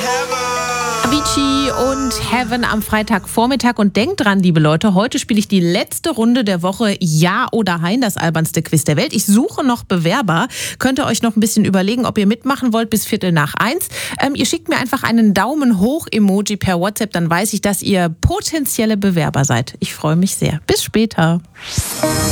Avicii und Heaven am Freitagvormittag. Und denkt dran, liebe Leute, heute spiele ich die letzte Runde der Woche Ja oder Hein, das albernste Quiz der Welt. Ich suche noch Bewerber. Könnt ihr euch noch ein bisschen überlegen, ob ihr mitmachen wollt bis 1:45. Ihr schickt mir einfach einen Daumen hoch Emoji per WhatsApp, dann weiß ich, dass ihr potenzielle Bewerber seid. Ich freue mich sehr. Bis später.